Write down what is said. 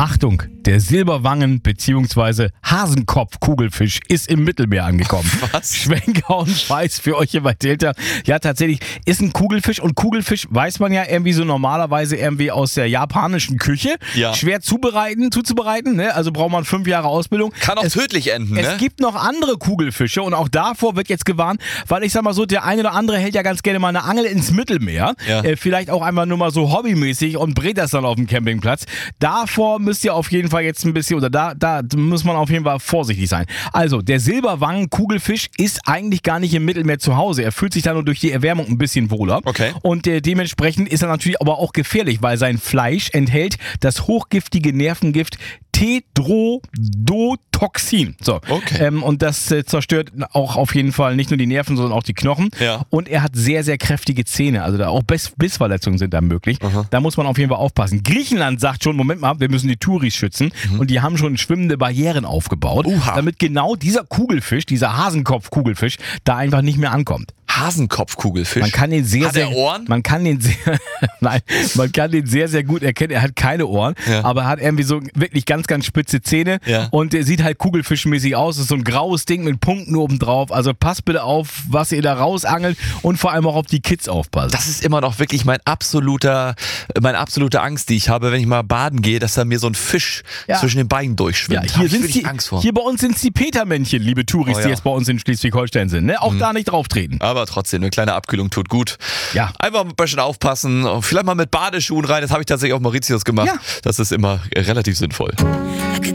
Achtung, der Silberwangen- bzw. Hasenkopf-Kugelfisch ist im Mittelmeer angekommen. Was? Schwenker und Weiß für euch hier bei Delta. Ja, tatsächlich ist ein Kugelfisch und Kugelfisch weiß man ja irgendwie so normalerweise irgendwie aus der japanischen Küche. Ja. Schwer zuzubereiten, ne? Also braucht man 5 Jahre Ausbildung. Kann auch tödlich enden, ne? Es gibt noch andere Kugelfische und auch davor wird jetzt gewarnt, weil ich sag mal so, der eine oder andere hält ja ganz gerne mal eine Angel ins Mittelmeer. Ja. Vielleicht auch einmal nur mal so hobbymäßig und brät das dann auf dem Campingplatz. Davor müsst ihr auf jeden Fall jetzt ein bisschen, oder da muss man auf jeden Fall vorsichtig sein. Also, der Silberwangen-Kugelfisch ist eigentlich gar nicht im Mittelmeer zu Hause. Er fühlt sich da nur durch die Erwärmung ein bisschen wohler. Okay. Und dementsprechend ist er natürlich aber auch gefährlich, weil sein Fleisch enthält das hochgiftige Nervengift Tetrodotoxin. So. Okay. Und das zerstört auch auf jeden Fall nicht nur die Nerven, sondern auch die Knochen. Ja. Und er hat sehr, sehr kräftige Zähne. Also da auch Bissverletzungen sind da möglich. Aha. Da muss man auf jeden Fall aufpassen. Griechenland sagt schon, Moment mal, wir müssen die Touris schützen. Und die haben schon schwimmende Barrieren aufgebaut, Uha. damit genau dieser Kugelfisch, dieser Hasenkopf-Kugelfisch, da einfach nicht mehr ankommt. Hasenkopfkugelfisch. Man kann den sehr, Hat sehr, er Ohren? Man kann den sehr, nein, man kann den sehr, sehr gut erkennen. Er hat keine Ohren, Ja. aber er hat irgendwie so wirklich ganz, ganz spitze Zähne. Ja. Und der sieht halt kugelfischmäßig aus. Das ist so ein graues Ding mit Punkten oben drauf. Also passt bitte auf, was ihr da rausangelt und vor allem auch auf die Kids aufpassen. Das ist immer noch wirklich meine absolute Angst, die ich habe, wenn ich mal baden gehe, dass da mir so ein Fisch Ja. zwischen den Beinen durchschwimmt. Ja, Hab hier ich sind wirklich Angst vor. Hier bei uns sind es die Petermännchen, liebe Touris, Oh ja. die jetzt bei uns in Schleswig-Holstein sind. Ne? Auch da nicht drauf treten. Aber trotzdem, eine kleine Abkühlung tut gut. Ja. Einfach ein bisschen aufpassen. Vielleicht mal mit Badeschuhen rein. Das habe ich tatsächlich auf Mauritius gemacht. Ja. Das ist immer relativ sinnvoll. I could